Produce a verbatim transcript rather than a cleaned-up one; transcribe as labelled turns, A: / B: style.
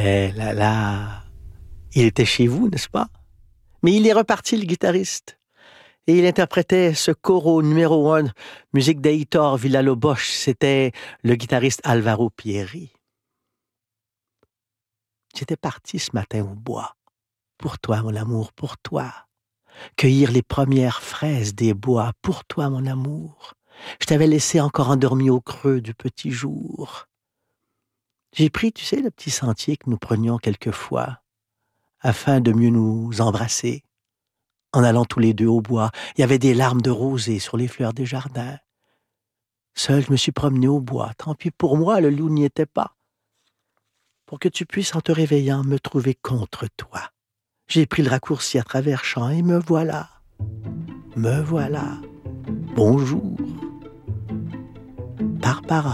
A: Eh là là, il était chez vous, n'est-ce pas? Mais il est reparti, le guitariste. Et il interprétait ce coro numéro un, musique d'Heitor Villa-Lobos. C'était le guitariste Alvaro Pierri. J'étais parti ce matin au bois. Pour toi, mon amour, pour toi. Cueillir les premières fraises des bois. Pour toi, mon amour. Je t'avais laissé encore endormi au creux du petit jour. J'ai pris, tu sais, le petit sentier que nous prenions quelquefois, afin de mieux nous embrasser. En allant tous les deux au bois, il y avait des larmes de rosée sur les fleurs des jardins. Seul, je me suis promené au bois. Tant pis pour moi, le loup n'y était pas. Pour que tu puisses, en te réveillant, me trouver contre toi. J'ai pris le raccourci à travers champs et me voilà. Me voilà. Bonjour. Barbara.